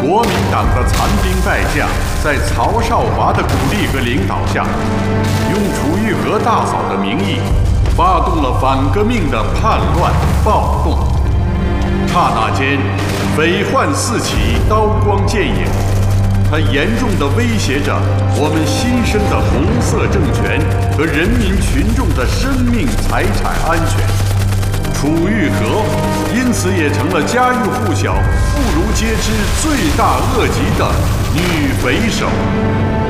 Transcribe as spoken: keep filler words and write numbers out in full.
国民党的残兵败将在曹少华的鼓励和领导下，用楚玉和大嫂的名义，发动了反革命的叛乱暴动。刹那间，匪患四起，刀光剑影。它严重地威胁着我们新生的红色政权和人民群众的生命财产安全。楚玉和因此也成了家喻户晓、妇孺皆知、罪大恶极的女匪首。